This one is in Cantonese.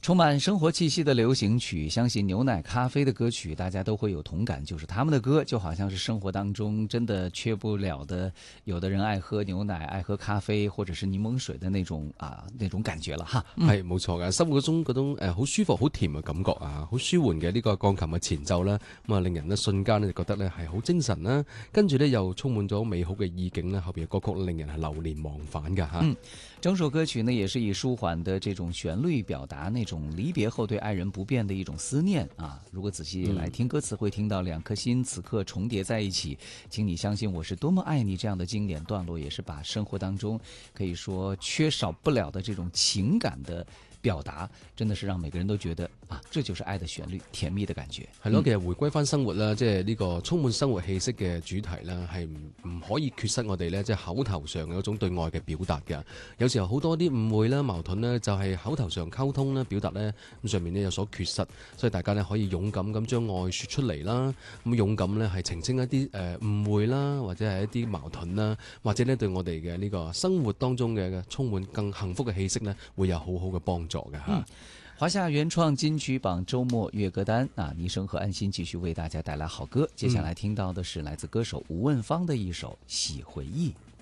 充满生活气息的流行曲，相信牛奶咖啡的歌曲大家都会有同感，就是他们的歌就好像是生活当中真的缺不了的，有的人愛喝牛奶愛喝咖啡或者是檸檬水的那種感覺啦， 係冇錯嘅，生活中嗰種好舒服好甜嘅感覺啊，好舒緩嘅呢個鋼琴嘅前奏啦，咁啊令人咧瞬間咧就覺得咧係好精神啦，跟住咧又充滿咗美好嘅意境啦，後邊嘅歌曲令人係流連忘返㗎嚇。 整首歌曲呢也是以舒緩的這種旋律表達那種離別後對愛人不變的一種思念啊。如果仔細來聽歌詞，會聽到兩顆心此刻重疊在一起，請你相信我是多麼愛你這樣的經典段落，也是把生活當中可以說缺少不了的這種情感的表達，真的是讓每個人都覺得啊，這就是愛的旋律，甜蜜的感覺。 係咯，其實回歸翻生活啦，即係呢個充滿生活氣息嘅主題啦，係唔可以缺失我哋咧，即係口頭上嘅嗰種對愛嘅表達嘅。有時候好多啲誤會啦、矛盾咧，就係口頭上溝通啦、表達咧咁上面咧有所缺失，所以大家咧可以勇敢咁將愛說出嚟啦，咁勇敢咧係澄清一啲誤會啦，或者係一啲矛盾啦，或者咧對我哋嘅呢個生活當中嘅充滿更幸福嘅氣息咧，會有好好嘅幫助嘅嚇。 華夏原創金曲榜周末粵歌單啊，倪聲和安心繼續為大家帶來好歌。接下來聽到的是來自歌手吳汶芳的一首《洗回憶》。